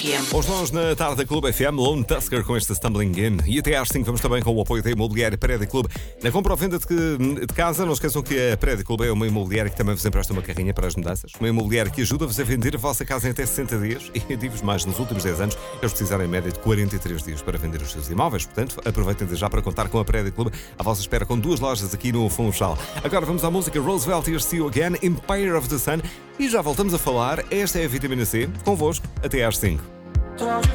Os nós na tarde da Clube FM, Lone Tusker com este Stumbling In. E até às 5 vamos também com o apoio da Imobiliária Prédio Clube. Na compra ou venda de casa, não esqueçam que a Prédio Clube é uma imobiliária que também vos empresta uma carrinha para as mudanças. Uma imobiliária que ajuda-vos a vender a vossa casa em até 60 dias. E digo-vos mais, nos últimos 10 anos, eles precisaram em média de 43 dias para vender os seus imóveis. Portanto, aproveitem já para contar com a Prédio Clube. À vossa espera com 2 lojas aqui no Funchal. Agora vamos à música Roosevelt Here's See You Again, Empire of the Sun. E já voltamos a falar. Esta é a Vitamina C. Convosco, até às 5.